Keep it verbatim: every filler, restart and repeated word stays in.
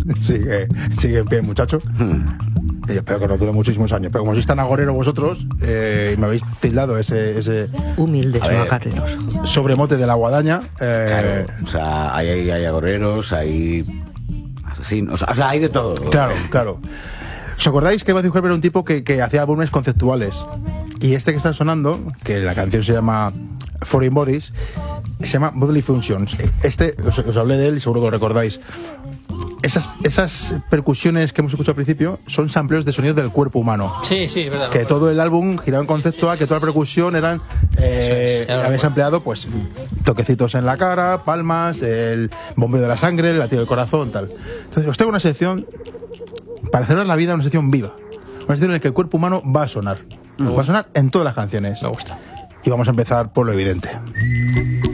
sigue, sigue en pie el muchacho. Y yo espero que nos dure muchísimos años. Pero como sois tan agoreros vosotros, eh, y me habéis tildado ese, ese humildes o agoreros sobremote de la guadaña. Eh, claro, o sea, hay, hay, hay agoreros, hay asesinos, o sea, hay de todo. Claro, claro. ¿Os acordáis que Matthew Herbert era un tipo que, que hacía álbumes conceptuales? Y este que está sonando, que la canción se llama Foreign Bodies, se llama Bodily Functions. Este, os, os hablé de él y seguro que lo recordáis. Esas, esas percusiones que hemos escuchado al principio son sampleos de sonidos del cuerpo humano. Sí, sí, es verdad. Que todo el álbum giraba en concepto a que toda la percusión eran eh, habéis empleado pues toquecitos en la cara, palmas, el bombeo de la sangre, el latido del corazón, tal. Entonces os tengo una sección para cerrar la vida, una sección viva, una sección en la que el cuerpo humano va a sonar, va a sonar en todas las canciones. Me gusta. Y vamos a empezar por lo evidente.